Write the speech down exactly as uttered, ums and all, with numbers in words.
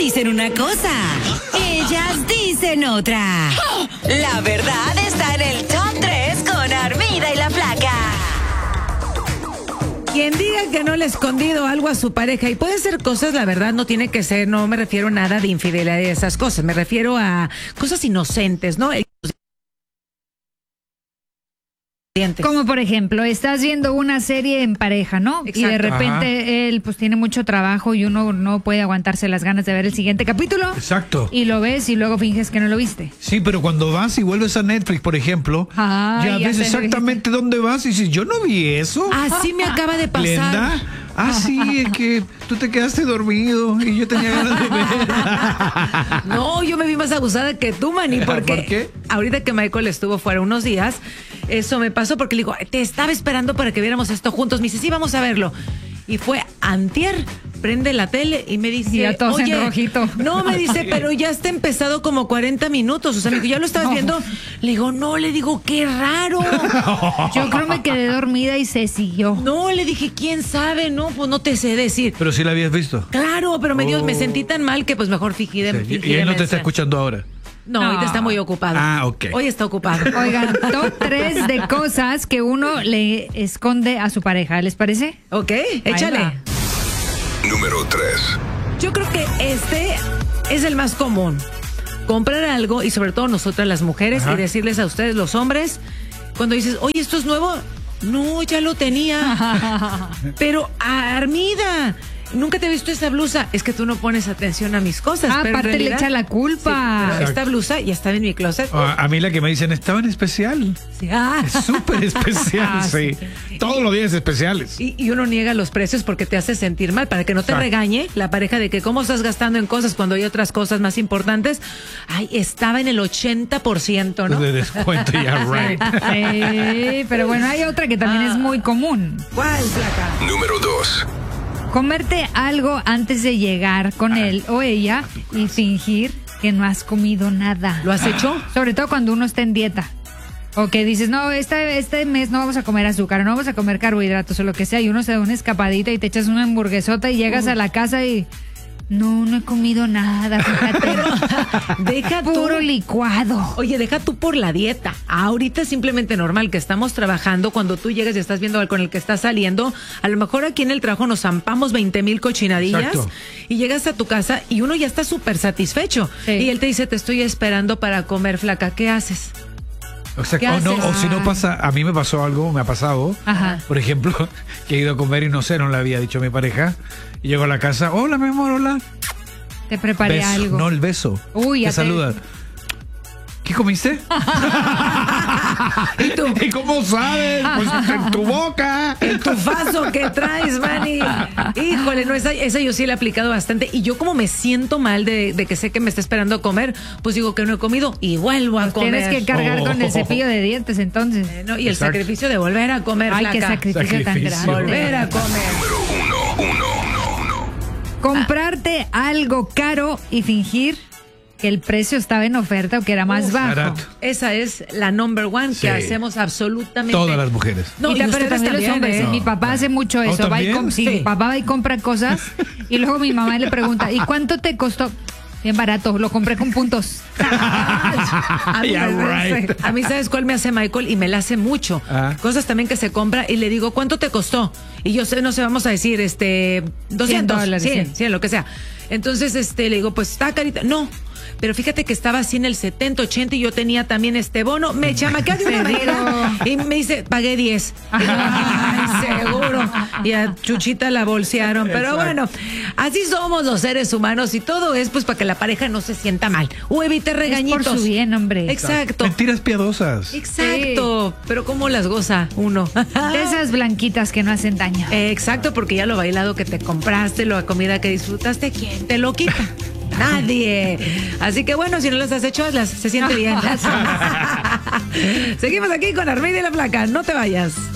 dicen una cosa, ellas dicen otra. La verdad está en el top tres con Armida y la Flaca. Quien diga que no le ha escondido algo a su pareja, y puede ser cosas, la verdad, no tiene que ser, no me refiero a nada de infidelidad y esas cosas, me refiero a cosas inocentes, ¿no? Como por ejemplo, estás viendo una serie en pareja, ¿no? Exacto. Y de repente Ajá. él pues tiene mucho trabajo y uno no puede aguantarse las ganas de ver el siguiente capítulo. Exacto. Y lo ves y luego finges que no lo viste. Sí, pero cuando vas y vuelves a Netflix, por ejemplo, ah, ya, ya ves exactamente lo dónde vas y dices, yo no vi eso. Así me acaba de pasar. Glenda, ah, sí, es que tú te quedaste dormido y yo tenía ganas de ver. No, yo me vi más abusada que tú, Manny, porque ¿Por qué? Ahorita que Michael estuvo fuera unos días, eso me pasó porque le digo, te estaba esperando para que viéramos esto juntos. Me dice, sí, vamos a verlo. Y fue antier, prende la tele y me dice, y a todos oye, en rojito. No, me dice, pero ya está empezado como cuarenta minutos. O sea, me dijo, ¿ya lo estabas no. viendo? Le digo, no, le digo, qué raro. Yo creo me quedé dormida y se siguió. No, le dije, ¿quién sabe? No, pues no te sé decir. Pero sí la habías visto. Claro, pero me, oh. dio, me sentí tan mal que pues mejor fingí de, sí. fingí Y él no de te está escuchando ahora. No, no, ahorita está muy ocupado. Ah, ok. Hoy está ocupado. Oigan, top tres de cosas que uno le esconde a su pareja, ¿les parece? Ok, échale. Número tres. Yo creo que este es el más común. Comprar algo, y sobre todo nosotras las mujeres, Ajá. y decirles a ustedes los hombres, cuando dices, oye, ¿esto es nuevo? No, ya lo tenía. Pero, Armida, nunca te he visto esa blusa. Es que tú no pones atención a mis cosas. Ah, pero aparte le echa la culpa. Sí, pero esta blusa ya estaba en mi closet. Ah, a mí la que me dicen, estaba en especial. Sí. Ah. Es súper especial, ah, sí. sí. Todos los días especiales. Y, y uno niega los precios porque te hace sentir mal, para que no te Exacto. regañe la pareja de que cómo estás gastando en cosas cuando hay otras cosas más importantes. Ay, estaba en el ochenta por ciento, ¿no? De descuento, ya, right. Sí, pero bueno, hay otra que también ah. es muy común. ¿Cuál, Flaca? Número dos. Comerte algo antes de llegar con ah, él o ella y fingir que no has comido nada. ¿Lo has hecho? Sobre todo cuando uno está en dieta. O que dices, no, este, este mes no vamos a comer azúcar, no vamos a comer carbohidratos o lo que sea. Y uno se da una escapadita y te echas una hamburguesota y llegas uh. a la casa y... No, no he comido nada, fíjate. Deja puro tú. licuado. Oye, deja tú por la dieta. Ahorita es simplemente normal que estamos trabajando. Cuando tú llegas y estás viendo al con el que estás saliendo, a lo mejor aquí en el trabajo nos zampamos veinte mil cochinadillas. Exacto. Y llegas a tu casa y uno ya está súper satisfecho. Sí. Y él te dice, te estoy esperando para comer, Flaca. ¿Qué haces? O sea, o, no, o si no pasa, a mí me pasó algo, me ha pasado, Ajá. por ejemplo, que he ido a comer y no sé, no le había dicho a mi pareja, y llego a la casa, hola mi amor, hola. Te preparé beso, algo. No, el beso. Uy, ya te saluda. ¿Qué comiste? ¿Y tú? ¿Y cómo sabes? Pues en tu boca. En tu vaso que traes, Manny. Híjole, no, esa, esa yo sí la he aplicado bastante. Y yo como me siento mal de, de que sé que me está esperando a comer, pues digo que no he comido y vuelvo a pues comer. Tienes que cargar oh. con el cepillo de dientes entonces. Eh, no, y el Exacto. sacrificio de volver a comer, Ay, Flaca. qué sacrificio, sacrificio tan grande. Volver a comer. Número uno, uno, uno, uno. Comprarte ah. algo caro y fingir que el precio estaba en oferta o que era más uh, bajo. Barato. Esa es la number one sí. que hacemos absolutamente. Todas las mujeres. No, y, y pero también los hombres. ¿eh? No. Mi papá hace mucho eso. Va y com- sí, sí. Mi papá va y compra cosas y luego mi mamá le pregunta, ¿y cuánto te costó? Bien barato, lo compré con puntos. a, mí, yeah, right. a mí, ¿sabes cuál me hace Michael? Y me la hace mucho. Ah. Cosas también que se compra y le digo, ¿cuánto te costó? Y yo sé, no sé, vamos a decir, este, doscientos dólares, cien, cien, lo que sea. Entonces, este, le digo, pues está carita. No. Pero fíjate que estaba así en el setenta, ochenta y yo tenía también este bono. Me chamaquea de una manera y me dice, pagué diez. Y yo, ay, seguro. Y a Chuchita la bolsearon. Pero Exacto. bueno, así somos los seres humanos y todo es pues para que la pareja no se sienta mal. O evite regañitos. Es por su bien, hombre. Exacto. Mentiras piadosas. Exacto. Sí. Pero ¿cómo las goza uno? De esas blanquitas que no hacen daño. Exacto, porque ya lo bailado que te compraste, la comida que disfrutaste, ¿quién te lo quita? Nadie. Así que bueno, si no las has hecho, las, se siente bien. Seguimos aquí con Armida y la Flaca. No te vayas.